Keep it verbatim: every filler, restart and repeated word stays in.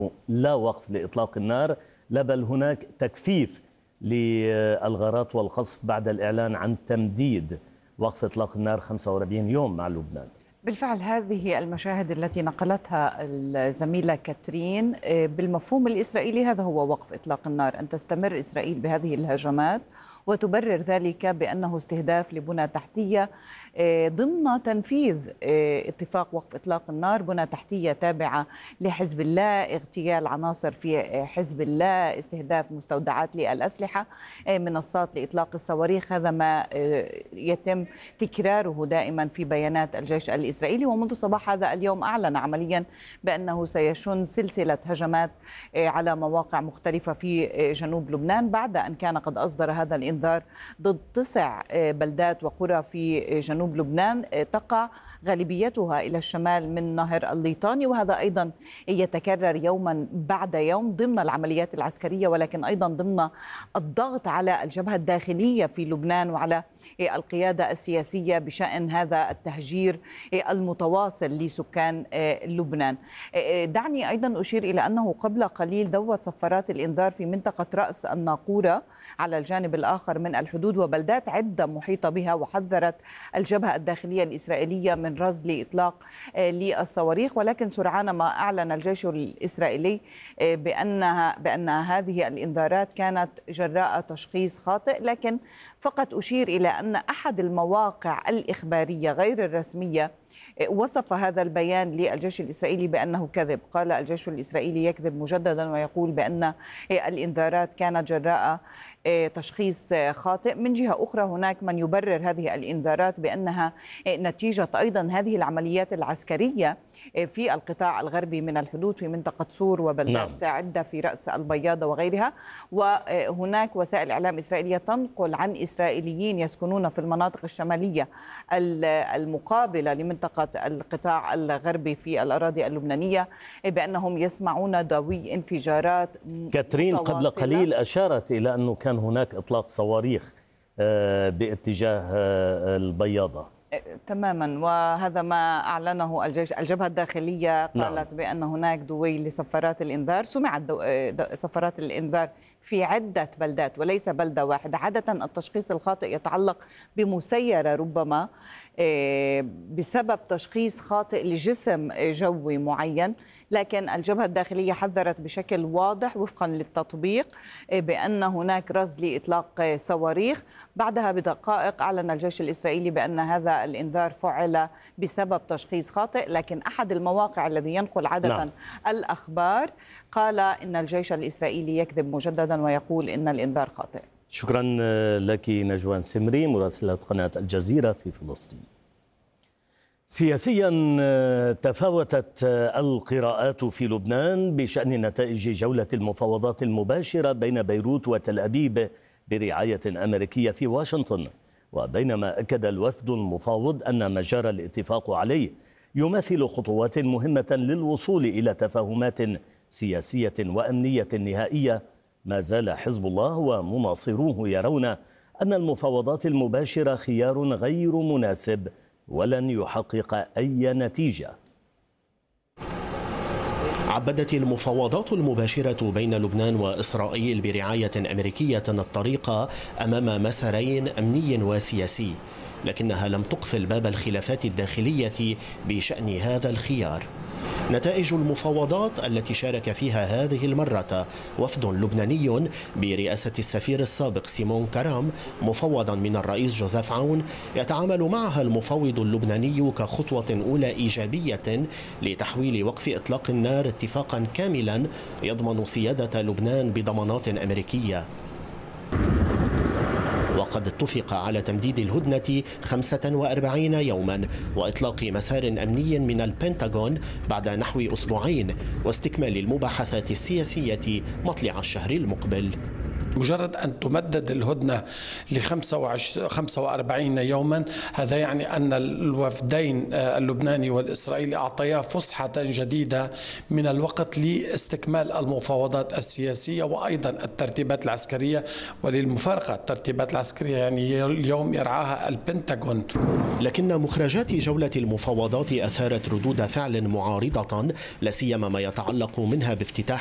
لا وقف لإطلاق النار، لا بل هناك تكثيف للغارات والقصف بعد الإعلان عن تمديد وقف إطلاق النار خمسة وأربعين يوم مع لبنان. بالفعل هذه المشاهد التي نقلتها الزميلة كاترين بالمفهوم الإسرائيلي هذا هو وقف إطلاق النار، أن تستمر إسرائيل بهذه الهجمات وتبرر ذلك بأنه استهداف لبنى تحتية ضمن تنفيذ اتفاق وقف إطلاق النار، بنى تحتية تابعة لحزب الله، اغتيال عناصر في حزب الله، استهداف مستودعات للأسلحة، منصات لإطلاق الصواريخ. هذا ما يتم تكراره دائما في بيانات الجيش الإسرائيلي، ومنذ صباح هذا اليوم أعلن عمليا بأنه سيشن سلسلة هجمات على مواقع مختلفة في جنوب لبنان بعد أن كان قد أصدر هذا الإنذار ضد تسع بلدات وقرى في جنوب لبنان تقع غالبيتها إلى الشمال من نهر الليطاني، وهذا أيضا يتكرر يوما بعد يوم ضمن العمليات العسكرية، ولكن أيضا ضمن الضغط على الجبهة الداخلية في لبنان وعلى القيادة السياسية بشأن هذا التهجير المتواصل لسكان لبنان. دعني أيضا أشير إلى أنه قبل قليل دوت صفارات الإنذار في منطقة رأس الناقورة على الجانب الآخر من الحدود وبلدات عدة محيطة بها، وحذرت الجبهة الداخلية الإسرائيلية من رصد لإطلاق للصواريخ، ولكن سرعان ما أعلن الجيش الإسرائيلي بأنها بأن هذه الإنذارات كانت جراء تشخيص خاطئ. لكن فقط أشير إلى أن أحد المواقع الإخبارية غير الرسمية وصف هذا البيان للجيش الإسرائيلي بأنه كذب. قال الجيش الإسرائيلي يكذب مجددا ويقول بأن الإنذارات كانت جراء تشخيص خاطئ. من جهة أخرى هناك من يبرر هذه الإنذارات بأنها نتيجة أيضا هذه العمليات العسكرية في القطاع الغربي من الحدود في منطقة صور وبلدات نعم. عدة في رأس البياضة وغيرها. وهناك وسائل إعلام إسرائيلية تنقل عن إسرائيليين يسكنون في المناطق الشمالية المقابلة لمنطقة القطاع الغربي في الأراضي اللبنانية بأنهم يسمعون دوي انفجارات كاترين متواصلة. قبل قليل أشارت إلى أنه كان هناك إطلاق صواريخ باتجاه البياضة. تماما، وهذا ما أعلنه الجيش. الجبهة الداخلية قالت نعم. بأن هناك دوي لصفارات الإنذار، سمعت صفارات الإنذار في عدة بلدات وليس بلدة واحدة. عادة التشخيص الخاطئ يتعلق بمسيرة ربما بسبب تشخيص خاطئ لجسم جوي معين، لكن الجبهة الداخلية حذرت بشكل واضح وفقا للتطبيق بأن هناك رصد لإطلاق صواريخ. بعدها بدقائق أعلن الجيش الإسرائيلي بأن هذا الإنذار فعل بسبب تشخيص خاطئ، لكن أحد المواقع الذي ينقل عادة نعم. الأخبار قال إن الجيش الإسرائيلي يكذب مجددا ويقول إن الإنذار خاطئ. شكرا لك نجوان سمري مراسلة قناة الجزيرة في فلسطين. سياسيا تفاوتت القراءات في لبنان بشأن نتائج جولة المفاوضات المباشرة بين بيروت وتل أبيب برعاية أمريكية في واشنطن. وبينما أكد الوفد المفاوض أن ما جرى الاتفاق عليه يمثل خطوات مهمة للوصول إلى تفاهمات سياسية وأمنية نهائية، ما زال حزب الله ومناصروه يرون أن المفاوضات المباشرة خيار غير مناسب ولن يحقق أي نتيجة. عبدت المفاوضات المباشرة بين لبنان وإسرائيل برعاية أمريكية الطريق أمام مسارين أمني وسياسي، لكنها لم تقفل باب الخلافات الداخلية بشأن هذا الخيار. نتائج المفاوضات التي شارك فيها هذه المرة وفد لبناني برئاسة السفير السابق سيمون كرام مفوضا من الرئيس جوزيف عون يتعامل معها المفوض اللبناني كخطوة أولى إيجابية لتحويل وقف إطلاق النار اتفاقا كاملا يضمن سيادة لبنان بضمانات أمريكية. وقد اتفق على تمديد الهدنة خمسة وأربعين يوما وإطلاق مسار أمني من البنتاغون بعد نحو أسبوعين واستكمال المباحثات السياسية مطلع الشهر المقبل. مجرد أن تمدد الهدنة ل خمسة وأربعين يوما، هذا يعني أن الوفدين اللبناني والإسرائيلي أعطيا فسحة جديدة من الوقت لاستكمال المفاوضات السياسية وأيضا الترتيبات العسكرية. وللمفارقة الترتيبات العسكرية يعني اليوم يرعاها البنتاغون. لكن مخرجات جولة المفاوضات أثارت ردود فعل معارضة، لا سيما ما يتعلق منها بافتتاح